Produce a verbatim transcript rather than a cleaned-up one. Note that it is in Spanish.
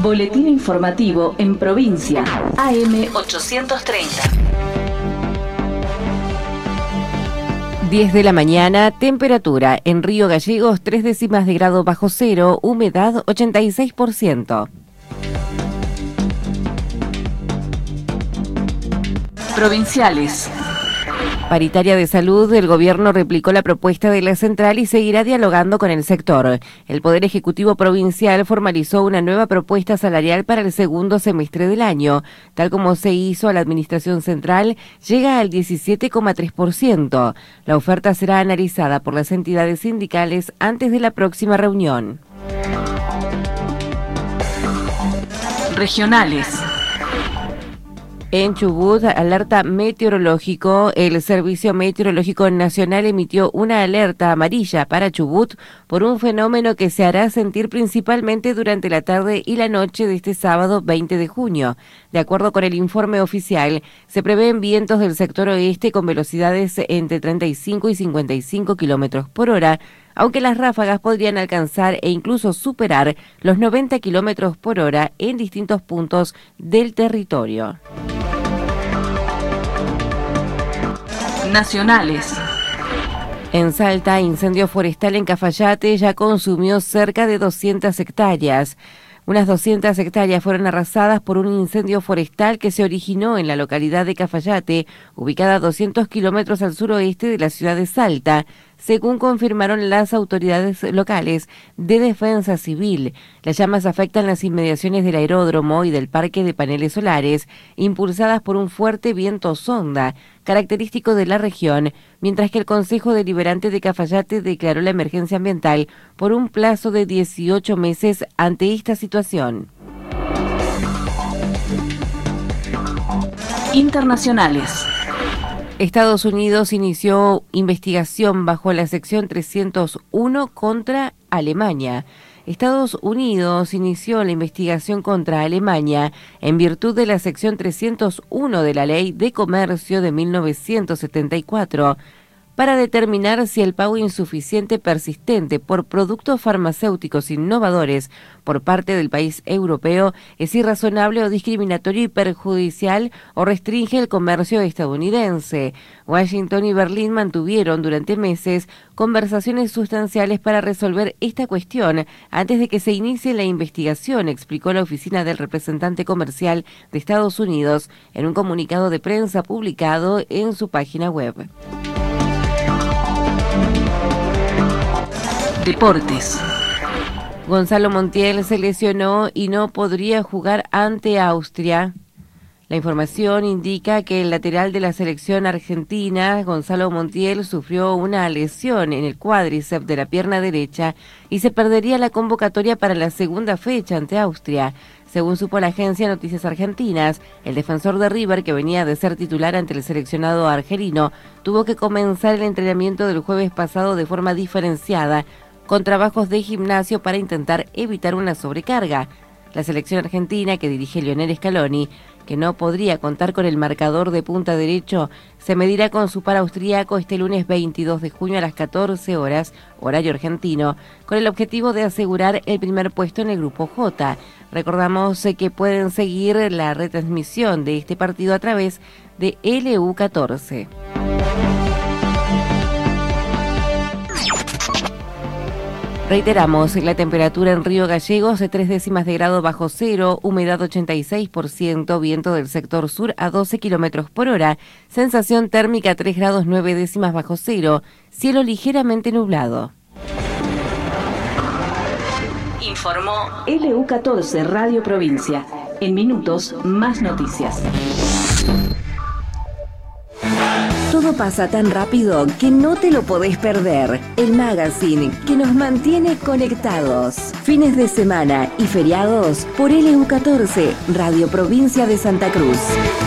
Boletín informativo en provincia. A M ochocientos treinta. diez de la mañana, temperatura en Río Gallegos tres décimas de grado bajo cero, humedad ochenta y seis por ciento. Provinciales. Paritaria de Salud, el gobierno replicó la propuesta de la central y seguirá dialogando con el sector. El Poder Ejecutivo Provincial formalizó una nueva propuesta salarial para el segundo semestre del año. Tal como se hizo a la Administración Central, llega al diecisiete coma tres por ciento. La oferta será analizada por las entidades sindicales antes de la próxima reunión. Regionales. En Chubut, alerta meteorológico. El Servicio Meteorológico Nacional emitió una alerta amarilla para Chubut por un fenómeno que se hará sentir principalmente durante la tarde y la noche de este sábado veinte de junio. De acuerdo con el informe oficial, se prevén vientos del sector oeste con velocidades entre treinta y cinco y cincuenta y cinco kilómetros por hora, aunque las ráfagas podrían alcanzar e incluso superar los noventa kilómetros por hora en distintos puntos del territorio. Nacionales. En Salta, incendio forestal en Cafayate ya consumió cerca de doscientas hectáreas. Unas doscientas hectáreas fueron arrasadas por un incendio forestal que se originó en la localidad de Cafayate, ubicada a doscientos kilómetros al suroeste de la ciudad de Salta, según confirmaron las autoridades locales de defensa civil. Las llamas afectan las inmediaciones del aeródromo y del parque de paneles solares, impulsadas por un fuerte viento sonda, característico de la región, mientras que el Consejo Deliberante de Cafayate declaró la emergencia ambiental por un plazo de dieciocho meses ante esta situación. Internacionales. Estados Unidos inició investigación bajo la sección trescientos uno contra Alemania. Estados Unidos inició la investigación contra Alemania en virtud de la sección trescientos uno de la Ley de Comercio de mil novecientos setenta y cuatro, para determinar si el pago insuficiente persistente por productos farmacéuticos innovadores por parte del país europeo es irrazonable o discriminatorio y perjudicial o restringe el comercio estadounidense. Washington y Berlín mantuvieron durante meses conversaciones sustanciales para resolver esta cuestión antes de que se inicie la investigación, explicó la oficina del representante comercial de Estados Unidos en un comunicado de prensa publicado en su página web. Deportes. Gonzalo Montiel se lesionó y no podría jugar ante Austria. La información indica que el lateral de la selección argentina, Gonzalo Montiel, sufrió una lesión en el cuádriceps de la pierna derecha y se perdería la convocatoria para la segunda fecha ante Austria. Según supo la agencia Noticias Argentinas, el defensor de River, que venía de ser titular ante el seleccionado argelino, tuvo que comenzar el entrenamiento del jueves pasado de forma diferenciada, con trabajos de gimnasio para intentar evitar una sobrecarga. La selección argentina, que dirige Lionel Scaloni, que no podría contar con el marcador de punta derecho, se medirá con su par austríaco este lunes veintidós de junio a las catorce horas, horario argentino, con el objetivo de asegurar el primer puesto en el grupo J. Recordamos que pueden seguir la retransmisión de este partido a través de L U catorce. Reiteramos, la temperatura en Río Gallegos de tres décimas de grado bajo cero, humedad ochenta y seis por ciento, viento del sector sur a doce kilómetros por hora, sensación térmica tres grados nueve décimas bajo cero, cielo ligeramente nublado. Informó L U catorce Radio Provincia. En minutos, más noticias. Todo pasa tan rápido que no te lo podés perder. El magazine que nos mantiene conectados. Fines de semana y feriados por L U catorce, Radio Provincia de Santa Cruz.